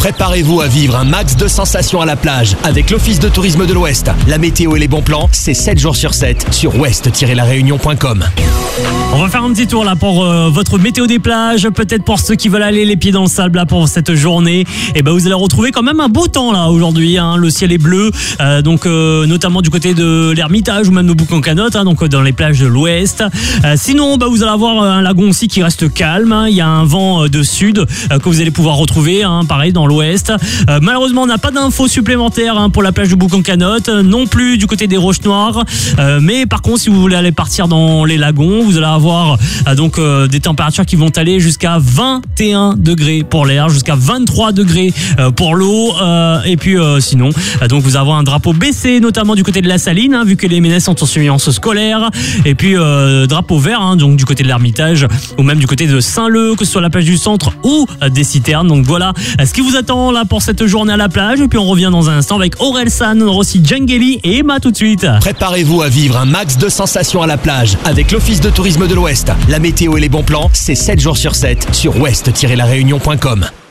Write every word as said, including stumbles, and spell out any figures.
Préparez-vous à vivre un max de sensations à la plage avec l'Office de tourisme de l'Ouest. La météo et les bons plans, c'est sept jours sur sept sur ouest tiret la réunion point com. On va faire un petit tour là pour euh, votre météo des plages, peut-être pour ceux qui veulent aller les pieds dans le sable là pour cette journée. Et ben vous allez retrouver quand même un beau temps là aujourd'hui, hein. Le ciel est bleu, euh, donc euh, notamment du côté de l'Ermitage ou même de Boucan-Canotte, hein, donc dans les plages de l'Ouest. Euh, sinon, bah, vous allez avoir un lagon aussi qui reste calme, hein. Il y a un vent de sud euh, que vous allez pouvoir retrouver, hein, pareil dans l'Ouest. Euh, malheureusement, on n'a pas d'infos supplémentaires, hein, pour la plage de Boucan-Canotte, non plus du côté des Roches Noires. Euh, mais par contre, si vous voulez aller partir dans les lagons, vous allez avoir euh, donc euh, des températures qui vont aller jusqu'à vingt et un degrés pour l'air, jusqu'à vingt-trois degrés euh, pour l'eau. Euh, et puis euh, sinon, euh, donc vous avez un drapeau baissé, notamment du côté de la Saline, hein, vu que les M N S sont en surveillance scolaire. Et puis euh, drapeau vert, hein, donc du côté de l'Ermitage ou même du côté de Saint-Leu, que ce soit la plage du centre ou euh, des Citernes. Donc voilà euh, ce qui vous attend là pour cette journée à la plage. Et puis on revient dans un instant avec Aurel San, Rossi Djangeli et Emma tout de suite. Préparez-vous à vivre un max de sensations à la plage avec l'Office de tourisme de l'Ouest. La météo et les bons plans, c'est sept jours sur sept sur ouest tiret la réunion point com.